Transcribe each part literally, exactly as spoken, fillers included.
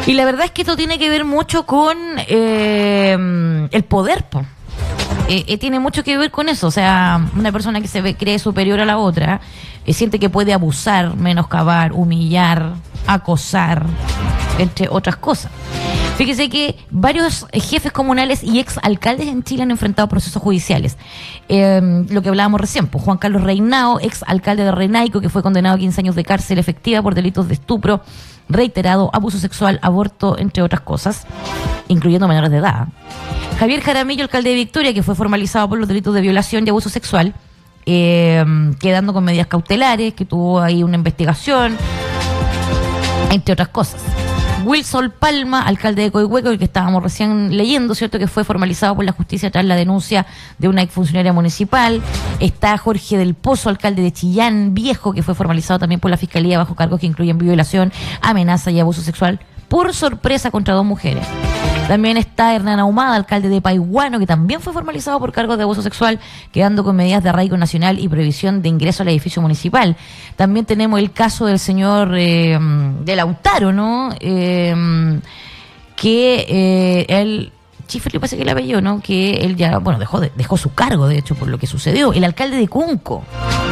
Y la verdad es que esto tiene que ver mucho con eh, el poder, po. Eh, eh, tiene mucho que ver con eso. O sea, una persona que se ve, cree superior a la otra, eh, siente que puede abusar, menoscabar, humillar, acosar, entre otras cosas. Fíjese que varios jefes comunales y exalcaldes en Chile han enfrentado procesos judiciales. Eh, lo que hablábamos recién, pues Juan Carlos Reinao, exalcalde de Renaico, que fue condenado a quince años de cárcel efectiva por delitos de estupro reiterado, abuso sexual, aborto, entre otras cosas, incluyendo menores de edad. Javier Jaramillo, alcalde de Victoria, que fue formalizado por los delitos de violación y abuso sexual, eh, quedando con medidas cautelares, que tuvo ahí una investigación, entre otras cosas. Wilson Palma, alcalde de Coihueco, el que estábamos recién leyendo, ¿cierto?, que fue formalizado por la justicia tras la denuncia de una exfuncionaria municipal. Está Jorge del Pozo, alcalde de Chillán Viejo, que fue formalizado también por la Fiscalía bajo cargos que incluyen violación, amenaza y abuso sexual por sorpresa contra dos mujeres. También está Hernán Ahumada, alcalde de Paiguano, que también fue formalizado por cargos de abuso sexual, quedando con medidas de arraigo nacional y prohibición de ingreso al edificio municipal. También tenemos el caso del señor eh, de Lautaro, ¿no? Eh, que eh, él, Chifre, le parece que le apellido, ¿no? Que él ya, bueno, dejó, de, dejó su cargo, de hecho, por lo que sucedió. El alcalde de Cunco.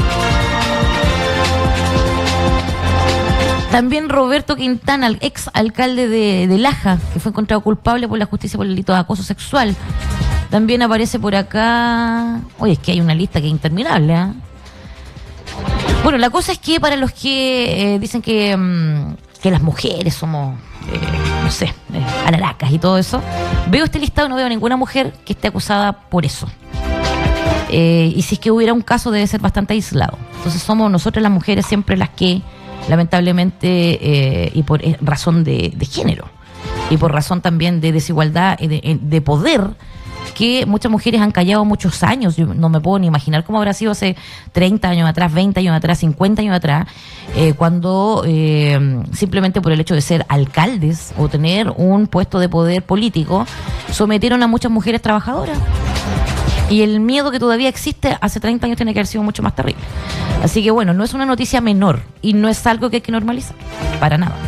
También Roberto Quintana, el ex alcalde de, de Laja, que fue encontrado culpable por la justicia por el delito de acoso sexual. También aparece por acá... Oye, es que hay una lista que es interminable, ¿eh? Bueno, la cosa es que para los que eh, dicen que, um, que las mujeres somos, eh, no sé, eh, alaracas y todo eso, veo este listado y no veo ninguna mujer que esté acusada por eso. Eh, y si es que hubiera un caso, debe ser bastante aislado. Entonces somos nosotras las mujeres siempre las que... lamentablemente, eh, y por razón de, de género, y por razón también de desigualdad, de, de poder, que muchas mujeres han callado muchos años. Yo no me puedo ni imaginar cómo habrá sido hace treinta años atrás, veinte años atrás, cincuenta años atrás, eh, cuando eh, simplemente por el hecho de ser alcaldes o tener un puesto de poder político, sometieron a muchas mujeres trabajadoras. Y el miedo que todavía existe hace treinta años tiene que haber sido mucho más terrible. Así que bueno, no es una noticia menor y no es algo que hay que normalizar, para nada.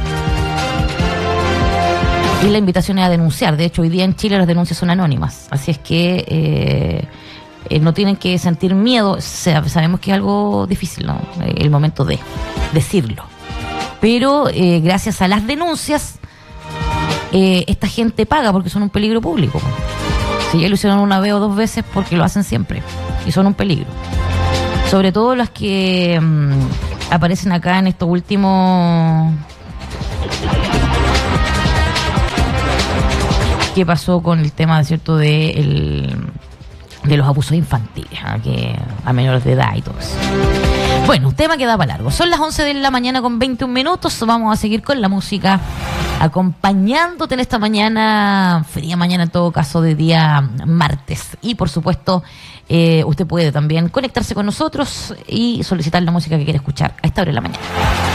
Y la invitación es a denunciar. De hecho, hoy día en Chile las denuncias son anónimas. Así es que eh, eh, no tienen que sentir miedo. Sabemos que es algo difícil, ¿no? El momento de decirlo. Pero eh, gracias a las denuncias, eh, esta gente paga porque son un peligro público. Si ya lo hicieron una vez o dos veces, porque lo hacen siempre y son un peligro. Sobre todo las que mmm, aparecen acá en estos últimos... ¿Qué pasó con el tema, cierto, de, el, de los abusos infantiles, ¿eh? Que, a menores de edad y todo eso? Bueno, tema que da para largo. Son las once de la mañana con veintiún minutos. Vamos a seguir con la música, acompañándote en esta mañana, fría mañana en todo caso, de día martes. Y por supuesto, eh, usted puede también conectarse con nosotros y solicitar la música que quiere escuchar a esta hora de la mañana.